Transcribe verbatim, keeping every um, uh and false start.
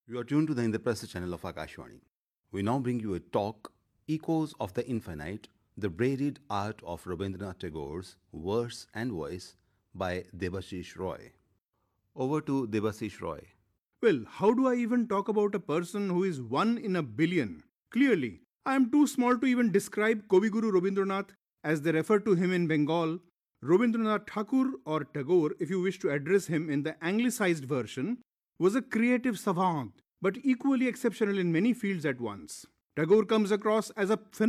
You are tuned to the Indraprastha channel of Akashvani. We now bring you a talk, Echoes of the Infinite, the braided art of Rabindranath Tagore's verse and voice by Debashish Roy. Over to Debashish Roy. Well, how do I even talk about a person who is one in a billion? Clearly, I am too small to even describe Kobiguru Rabindranath as they refer to him in Bengal. Rabindranath Thakur, or Tagore if you wish to address him in the anglicized version, was a creative savant but equally exceptional in many fields at once. Tagore comes across as a